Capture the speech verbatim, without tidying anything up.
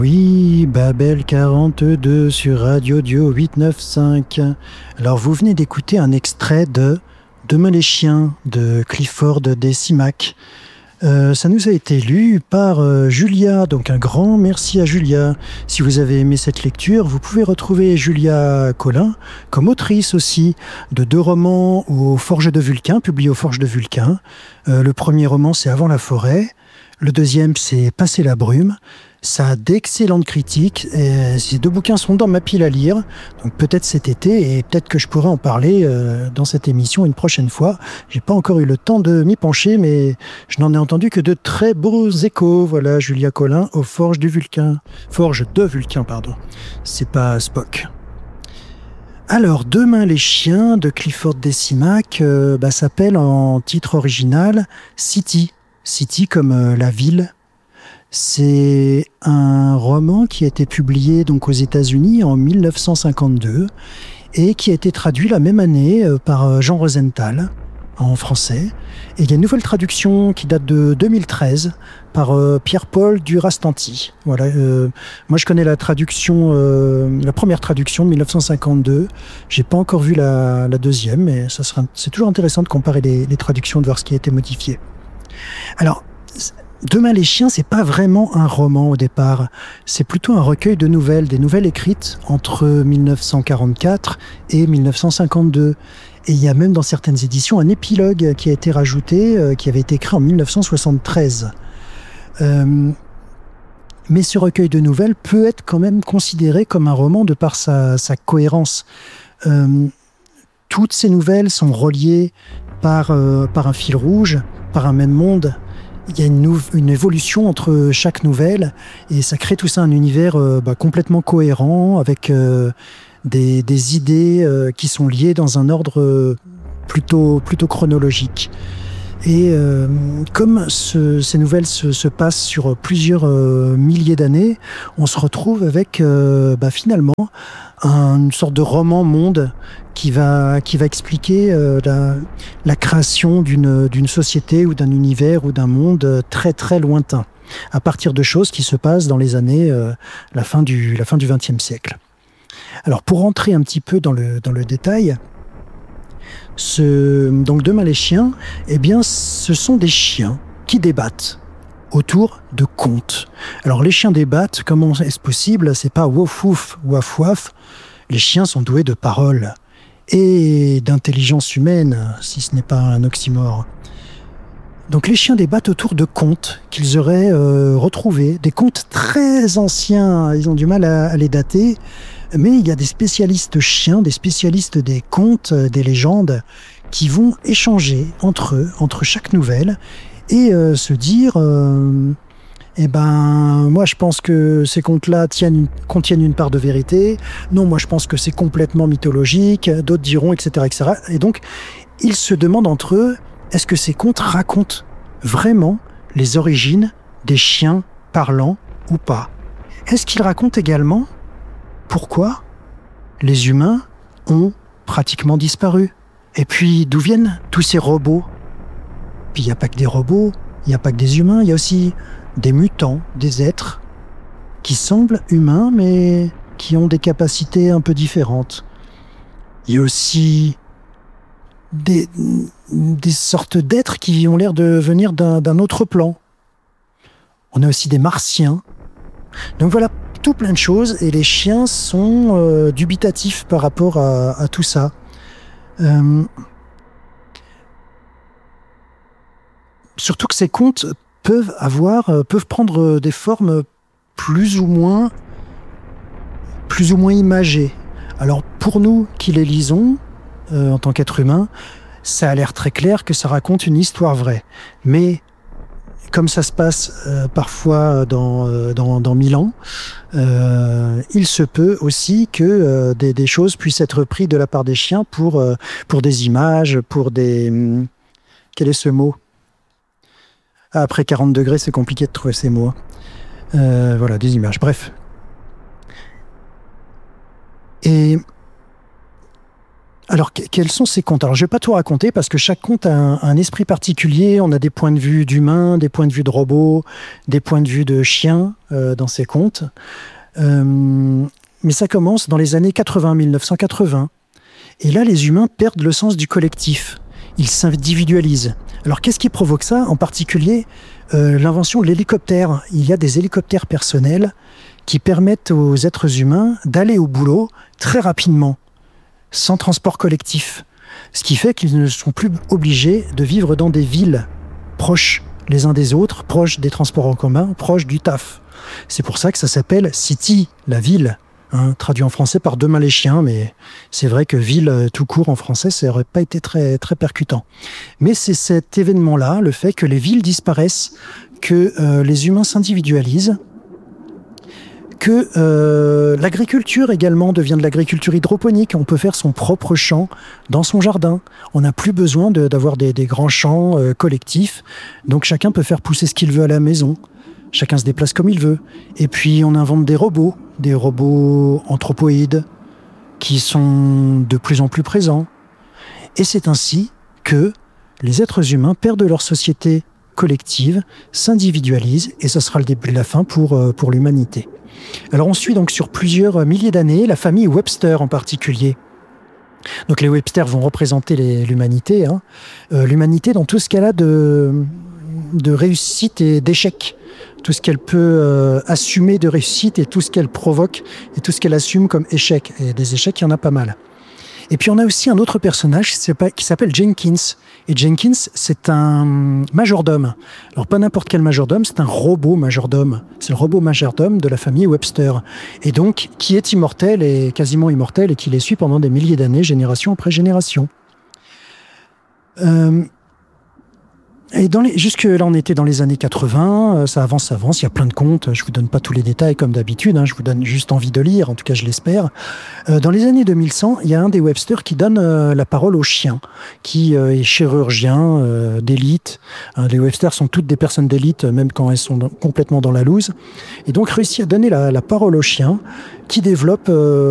Oui, Babel quarante-deux sur Radio Dio huit neuf cinq. Alors, vous venez d'écouter un extrait de Demain les chiens de Clifford Decimac. Euh, ça nous a été lu par euh, Julia, donc un grand merci à Julia. Si vous avez aimé cette lecture, vous pouvez retrouver Julia Collin comme autrice aussi de deux romans aux Forges de Vulcain, publiés aux Forges de Vulcain. Euh, le premier roman, c'est Avant la forêt. Le deuxième, c'est Passer la brume. Ça a d'excellentes critiques. Et ces deux bouquins sont dans ma pile à lire. Donc peut-être cet été, et peut-être que je pourrais en parler euh, dans cette émission une prochaine fois. J'ai pas encore eu le temps de m'y pencher, mais je n'en ai entendu que de très beaux échos. Voilà, Julia Collin aux Forges du Vulcain. Forges de Vulcain, pardon. C'est pas Spock. Alors, Demain les chiens de Clifford Decimac euh, bah, s'appelle en titre original City. City comme euh, la ville. C'est un roman qui a été publié donc aux États-Unis en mille neuf cent cinquante-deux et qui a été traduit la même année euh, par Jean Rosenthal en français. Et il y a une nouvelle traduction qui date de deux mille treize par euh, Pierre-Paul Durastanti. Voilà, euh, moi je connais la traduction, euh, la première traduction de mille neuf cent cinquante-deux. J'ai pas encore vu la, la deuxième, mais ça sera, c'est toujours intéressant de comparer les, les traductions, de voir ce qui a été modifié. Alors, Demain les chiens, c'est pas vraiment un roman au départ. C'est plutôt un recueil de nouvelles, des nouvelles écrites entre mille neuf cent quarante-quatre et mille neuf cent cinquante-deux. Et il y a même dans certaines éditions un épilogue qui a été rajouté, euh, qui avait été écrit en mille neuf cent soixante-treize. Euh, mais ce recueil de nouvelles peut être quand même considéré comme un roman de par sa, sa cohérence. Euh, toutes ces nouvelles sont reliées par, euh, par un fil rouge, par un même monde. Il y a une, nou- une évolution entre chaque nouvelle et ça crée tout ça un univers euh, bah, complètement cohérent avec euh, des, des idées euh, qui sont liées dans un ordre euh, plutôt, plutôt chronologique. Et euh, comme ce, ces nouvelles se, se passent sur plusieurs euh, milliers d'années, on se retrouve avec euh, bah, finalement un, une sorte de roman-monde qui va, qui va expliquer euh, la, la création d'une, d'une société ou d'un univers ou d'un monde très très lointain, à partir de choses qui se passent dans les années, euh, la fin du, la fin du vingtième siècle. Alors pour rentrer un petit peu dans le, dans le détail, Ce, donc Demain les chiens, eh bien, ce sont des chiens qui débattent autour de contes. Alors les chiens débattent, comment est-ce possible? C'est pas wouf wouf, waf waf. Les chiens sont doués de paroles et d'intelligence humaine, si ce n'est pas un oxymore. Donc les chiens débattent autour de contes qu'ils auraient euh, retrouvés, des contes très anciens, ils ont du mal à, à les dater, mais il y a des spécialistes chiens, des spécialistes des contes, des légendes, qui vont échanger entre eux, entre chaque nouvelle, et euh, se dire euh, eh ben, moi je pense que ces contes-là tiennent une, contiennent une part de vérité, non, moi je pense que c'est complètement mythologique, d'autres diront, et cetera, et cetera. Et donc, ils se demandent entre eux, est-ce que ces contes racontent vraiment les origines des chiens parlants ou pas? Est-ce qu'ils racontent également pourquoi les humains ont pratiquement disparu? Et puis, d'où viennent tous ces robots? Puis, il n'y a pas que des robots, il n'y a pas que des humains, il y a aussi des mutants, des êtres qui semblent humains, mais qui ont des capacités un peu différentes. Il y a aussi des, des sortes d'êtres qui ont l'air de venir d'un, d'un autre plan. On a aussi des martiens. Donc voilà, tout plein de choses, et les chiens sont euh, dubitatifs par rapport à, à tout ça. Euh, surtout que ces contes peuvent avoir, euh, peuvent prendre des formes plus ou moins, plus ou moins imagées. Alors pour nous qui les lisons, euh, en tant qu'êtres humains, ça a l'air très clair que ça raconte une histoire vraie. Mais comme ça se passe euh, parfois dans, euh, dans, dans mille ans, euh, il se peut aussi que euh, des, des choses puissent être prises de la part des chiens pour, euh, pour des images, pour des... Hum, quel est ce mot? Ah, après quarante degrés, c'est compliqué de trouver ces mots. Euh, voilà, des images. Bref. Et Alors, quels sont ces contes? Alors, je vais pas tout raconter parce que chaque conte a un, un esprit particulier. On a des points de vue d'humains, des points de vue de robots, des points de vue de chiens euh, dans ces contes. Euh, mais ça commence dans les années quatre-vingts, mille neuf cent quatre-vingts. Et là, les humains perdent le sens du collectif. Ils s'individualisent. Alors, qu'est-ce qui provoque ça? En particulier, euh, l'invention de l'hélicoptère. Il y a des hélicoptères personnels qui permettent aux êtres humains d'aller au boulot très rapidement, sans transport collectif. Ce qui fait qu'ils ne sont plus obligés de vivre dans des villes proches les uns des autres, proches des transports en commun, proches du taf. C'est pour ça que ça s'appelle City, la ville. Hein, traduit en français par Demain les chiens, mais c'est vrai que ville euh, tout court en français, ça n'aurait pas été très, très percutant. Mais c'est cet événement-là, le fait que les villes disparaissent, que euh, les humains s'individualisent, que euh, l'agriculture également devient de l'agriculture hydroponique. On peut faire son propre champ dans son jardin. On n'a plus besoin de, d'avoir des, des grands champs euh, collectifs, donc chacun peut faire pousser ce qu'il veut à la maison. Chacun se déplace comme il veut. Et puis on invente des robots, des robots anthropoïdes qui sont de plus en plus présents. Et c'est ainsi que les êtres humains perdent leur société collective, s'individualisent, et ce sera le début de la fin pour, pour l'humanité. Alors on suit donc sur plusieurs milliers d'années la famille Webster en particulier. Donc les Webster vont représenter les, l'humanité, hein. euh, l'humanité dans tout ce qu'elle a de, de réussite et d'échec. Tout ce qu'elle peut euh, assumer de réussite et tout ce qu'elle provoque et tout ce qu'elle assume comme échec. Et des échecs, il y en a pas mal. Et puis on a aussi un autre personnage qui s'appelle Jenkins. Et Jenkins, c'est un majordome. Alors pas n'importe quel majordome, c'est un robot majordome. C'est le robot majordome de la famille Webster. Et donc, qui est immortel et quasiment immortel et qui les suit pendant des milliers d'années, génération après génération. Euh... Et dans les, jusque là, on était dans les années quatre-vingts, ça avance, ça avance, il y a plein de contes, je vous donne pas tous les détails comme d'habitude, hein, je vous donne juste envie de lire, en tout cas je l'espère. Euh, dans les années deux mille cent, il y a un des Webster qui donne euh, la parole au chien, qui euh, est chirurgien euh, d'élite. Hein, les Webster sont toutes des personnes d'élite, même quand elles sont dans, complètement dans la loose, et donc réussit à donner la, la parole au chien, qui développe... Euh,